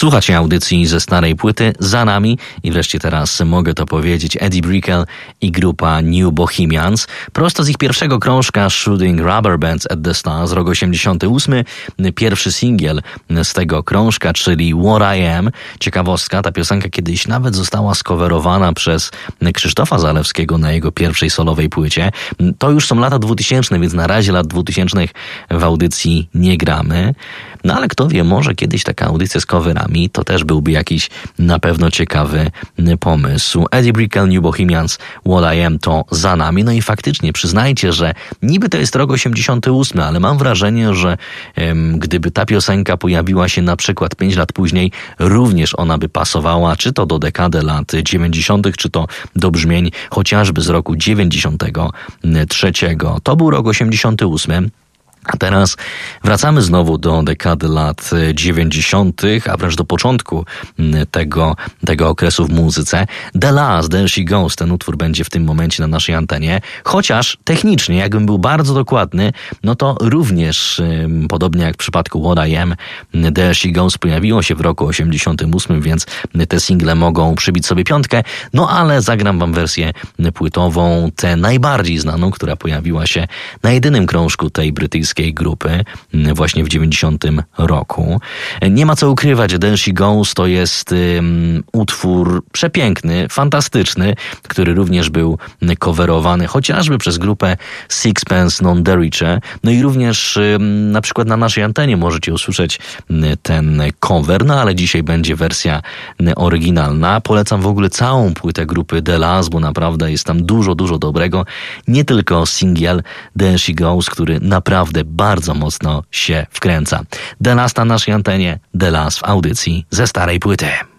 Słuchacie audycji ze starej płyty, za nami i wreszcie teraz mogę to powiedzieć, Eddie Brickell i grupa New Bohemians. Prosto z ich pierwszego krążka Shooting Rubber Bands at the Stars, rok 88. Pierwszy singiel z tego krążka, czyli What I Am. Ciekawostka, ta piosenka kiedyś nawet została skowerowana przez Krzysztofa Zalewskiego na jego pierwszej solowej płycie. To już są lata 2000, więc na razie lat 2000 w audycji nie gramy. No ale kto wie, może kiedyś taka audycja z coverami to też byłby jakiś na pewno ciekawy pomysł. Eddie Brickell, New Bohemians, What I Am to za nami. No i faktycznie przyznajcie, że niby to jest rok 88, ale mam wrażenie, że gdyby ta piosenka pojawiła się na przykład 5 lat później, również ona by pasowała, czy to do dekady lat 90., czy to do brzmień chociażby z roku 93. To był rok 88. A teraz wracamy znowu do dekady lat 90., a wręcz do początku tego okresu w muzyce. The Last, There She Goes, ten utwór będzie w tym momencie na naszej antenie. Chociaż technicznie, jakbym był bardzo dokładny, no to również, podobnie jak w przypadku What I Am, There She Goes pojawiło się w roku 88, więc te single mogą przybić sobie piątkę. No ale zagram wam wersję płytową, tę najbardziej znaną, która pojawiła się na jedynym krążku tej brytyjskiej grupy właśnie w 90 roku. Nie ma co ukrywać, There She Goes to jest utwór przepiękny, fantastyczny, który również był coverowany chociażby przez grupę Sixpence None the Richer. No i również na przykład na naszej antenie możecie usłyszeć ten cover, no ale dzisiaj będzie wersja oryginalna. Polecam w ogóle całą płytę grupy The Last, bo naprawdę jest tam dużo, dużo dobrego. Nie tylko singiel There She Goes, który naprawdę bardzo mocno się wkręca. The Last na naszej antenie, The Last w audycji ze starej płyty.